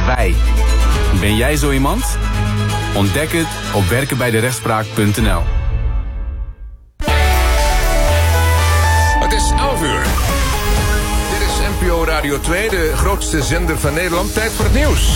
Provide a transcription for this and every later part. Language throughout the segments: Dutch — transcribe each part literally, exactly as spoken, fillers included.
wij. Ben jij zo iemand? Ontdek het op werken bij de rechtspraak punt n l. Het is elf uur. Dit is N P O Radio twee, de grootste zender van Nederland. Tijd voor het nieuws.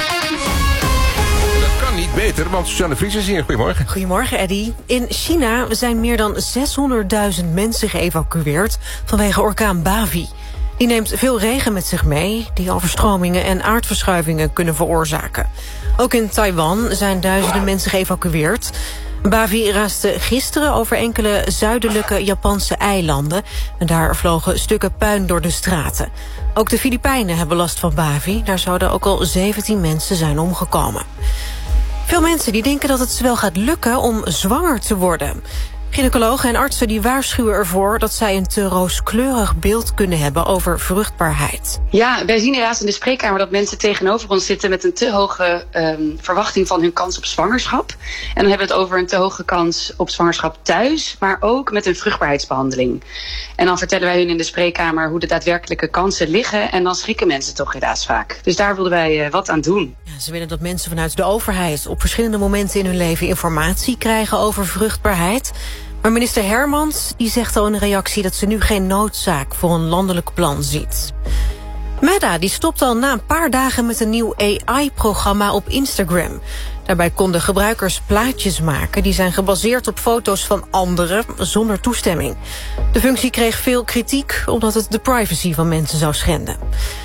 Dat kan niet beter, want Suzanne Vries is hier. Goedemorgen. Goedemorgen, Eddy. In China zijn meer dan zeshonderdduizend mensen geëvacueerd vanwege orkaan Bavi. Die neemt veel regen met zich mee, die overstromingen en aardverschuivingen kunnen veroorzaken. Ook in Taiwan zijn duizenden mensen geëvacueerd. Bavi raasde gisteren over enkele zuidelijke Japanse eilanden. En daar vlogen stukken puin door de straten. Ook de Filipijnen hebben last van Bavi. Daar zouden ook al zeventien mensen zijn omgekomen. Veel mensen die denken dat het ze wel gaat lukken om zwanger te worden. Gynaecologen en artsen die waarschuwen ervoor dat zij een te rooskleurig beeld kunnen hebben over vruchtbaarheid. Ja, wij zien helaas in de spreekkamer dat mensen tegenover ons zitten met een te hoge um, verwachting van hun kans op zwangerschap. En dan hebben we het over een te hoge kans op zwangerschap thuis, maar ook met een vruchtbaarheidsbehandeling. En dan vertellen wij hun in de spreekkamer hoe de daadwerkelijke kansen liggen en dan schrikken mensen toch helaas vaak. Dus daar wilden wij uh, wat aan doen. Ja, ze willen dat mensen vanuit de overheid op verschillende momenten in hun leven informatie krijgen over vruchtbaarheid. Maar minister Hermans die zegt al in een reactie dat ze nu geen noodzaak voor een landelijk plan ziet. Meta die stopt al na een paar dagen met een nieuw A I-programma op Instagram. Daarbij konden gebruikers plaatjes maken die zijn gebaseerd op foto's van anderen zonder toestemming. De functie kreeg veel kritiek omdat het de privacy van mensen zou schenden.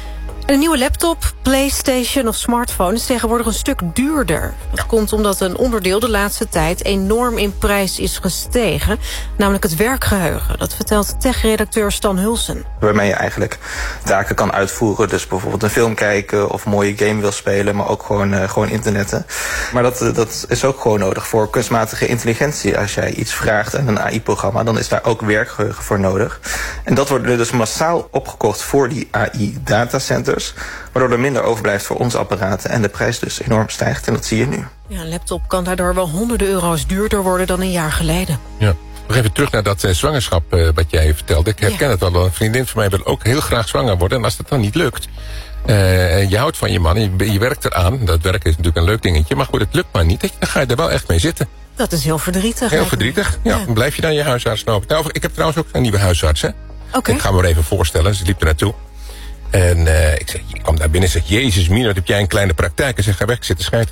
Een nieuwe laptop, PlayStation of smartphone is tegenwoordig een stuk duurder. Dat komt omdat een onderdeel de laatste tijd enorm in prijs is gestegen. Namelijk het werkgeheugen. Dat vertelt tech-redacteur Stan Hulsen. Waarmee je eigenlijk taken kan uitvoeren. Dus bijvoorbeeld een film kijken of een mooie game wil spelen. Maar ook gewoon, uh, gewoon internetten. Maar dat, uh, dat is ook gewoon nodig voor kunstmatige intelligentie. Als jij iets vraagt aan een A I-programma, dan is daar ook werkgeheugen voor nodig. En dat wordt dus massaal opgekocht voor die A I-datacenters. Waardoor er minder overblijft voor onze apparaten en de prijs dus enorm stijgt. En dat zie je nu. Ja, een laptop kan daardoor wel honderden euro's duurder worden dan een jaar geleden. Ja. Nog even terug naar dat uh, zwangerschap uh, wat jij vertelde. Ik herken ja. het wel. Een vriendin van mij wil ook heel graag zwanger worden. En als dat dan niet lukt, uh, je houdt van je man, je, je werkt eraan. Dat werken is natuurlijk een leuk dingetje. Maar goed, het lukt maar niet. Dan ga je er wel echt mee zitten. Dat is heel verdrietig. Heel verdrietig. Ja, ja. Dan blijf je dan je huisarts lopen. Nou, ik heb trouwens ook een nieuwe huisarts. Hè? Okay. Ik ga me maar even voorstellen. Ze liep er naartoe. En uh, ik, zeg, ik kwam daar binnen en zeg, jezus mina, wat heb jij een kleine praktijk? En zeg, ga weg, ik zit te schijten.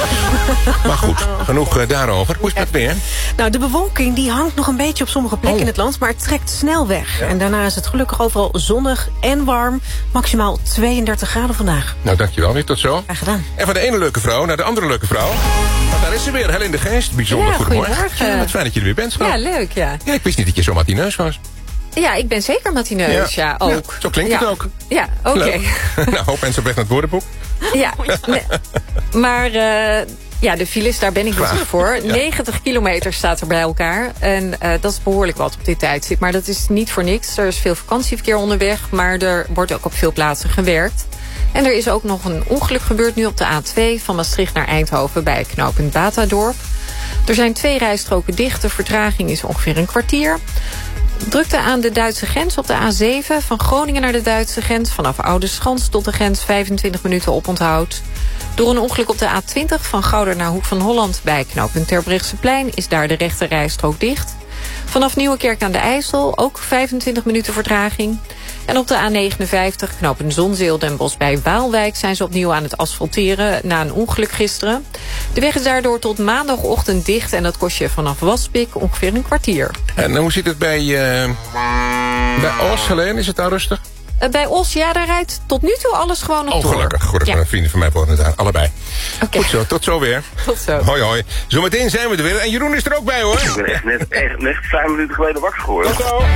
Maar goed, genoeg uh, daarover. Hoe is het weer? Nou, de bewolking die hangt nog een beetje op sommige plekken oh. in het land, maar het trekt snel weg. Ja. En daarna is het gelukkig overal zonnig en warm. Maximaal tweeëndertig graden vandaag. Nou, dankjewel weer. Tot zo. Graag gedaan. En van de ene leuke vrouw naar de andere leuke vrouw. Want daar is ze weer, Helen de Geest. Bijzonder ja, goedemorgen. goedemorgen. Ja, wat fijn dat je er weer bent, schat. Ja, leuk, ja. Ja, ik wist niet dat je zo matineus was. Ja, ik ben zeker matineus, ja, ja ook. Ja, zo klinkt ja. het ook. Ja, oké. Okay. Nou, hoop mensen op weg naar het woordenboek. Ja, nee, maar uh, ja, de files, daar ben ik dus voor. Ja. negentig kilometer staat er bij elkaar. En uh, dat is behoorlijk wat op dit tijdstip. Maar dat is niet voor niks. Er is veel vakantieverkeer onderweg, maar er wordt ook op veel plaatsen gewerkt. En er is ook nog een ongeluk gebeurd nu op de A twee... van Maastricht naar Eindhoven bij knooppunt Batadorp. Er zijn twee rijstroken dicht. De vertraging is ongeveer een kwartier. Drukte aan de Duitse grens op de A zeven... van Groningen naar de Duitse grens... vanaf Oudeschans tot de grens vijfentwintig minuten oponthoud. Door een ongeluk op de A twintig van Gouda naar Hoek van Holland... bij knooppunt Terbrechtseplein is daar de rechte rijstrook dicht. Vanaf Nieuwekerk aan de IJssel ook vijfentwintig minuten vertraging. En op de A negenenvijftig knooppunt Zonzeel Den Bosch bij Waalwijk... zijn ze opnieuw aan het asfalteren na een ongeluk gisteren. De weg is daardoor tot maandagochtend dicht... en dat kost je vanaf Waspik ongeveer een kwartier. En hoe zit het bij, uh, bij Os, Helene? Is het daar rustig? Uh, bij Os, ja, daar rijdt tot nu toe alles gewoon nog oh, door. Gelukkig, goed. Ja. Vrienden van mij wonen daar, allebei. Okay. Goed zo, tot zo weer. Tot zo. Hoi, hoi. Zometeen zijn we er weer. En Jeroen is er ook bij, hoor. Ik ben echt net, echt, net vijf minuten geleden wakker geworden. Tot zo.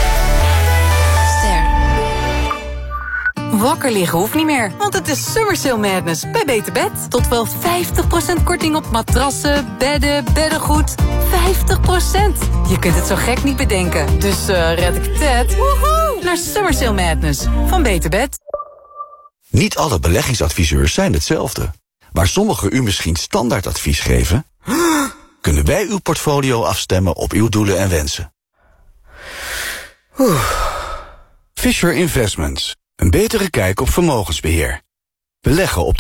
Wakker liggen hoeft niet meer, want het is Summer Sale Madness bij Beter Bed. Tot wel vijftig procent korting op matrassen, bedden, beddengoed. vijftig procent! Je kunt het zo gek niet bedenken. Dus uh, red ik het woehoe, naar Summer Sale Madness van Beter Bed. Niet alle beleggingsadviseurs zijn hetzelfde. Waar sommigen u misschien standaardadvies geven, kunnen wij uw portfolio afstemmen op uw doelen en wensen. Fisher Investments. Een betere kijk op vermogensbeheer. Beleggen op